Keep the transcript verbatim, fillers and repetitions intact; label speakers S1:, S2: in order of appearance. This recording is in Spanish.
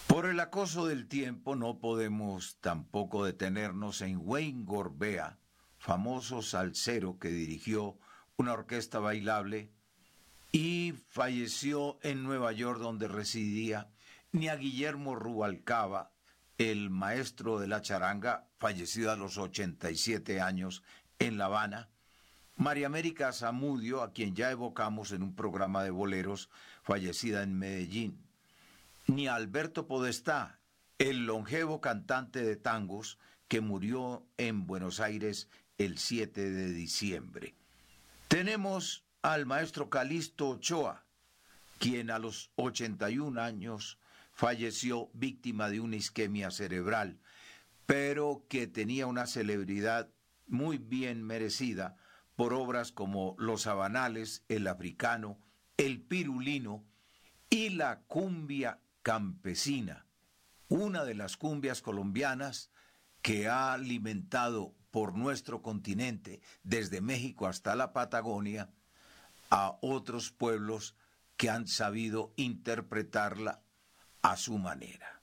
S1: Por el acoso del tiempo no podemos tampoco detenernos en Wayne Gorbea, famoso salsero que dirigió una orquesta bailable y falleció en Nueva York donde residía, ni a Guillermo Rubalcaba, el maestro de la charanga, fallecido a los ochenta y siete años en La Habana, María América Zamudio, a quien ya evocamos en un programa de boleros, fallecida en Medellín, ni a Alberto Podestá, el longevo cantante de tangos que murió en Buenos Aires el siete de diciembre. Tenemos al maestro Calixto Ochoa, quien a los ochenta y un años falleció víctima de una isquemia cerebral, pero que tenía una celebridad muy bien merecida por obras como Los Habanales, El Africano, El Pirulino y la cumbia campesina, una de las cumbias colombianas que ha alimentado por nuestro continente, desde México hasta la Patagonia, a otros pueblos que han sabido interpretarla a su manera.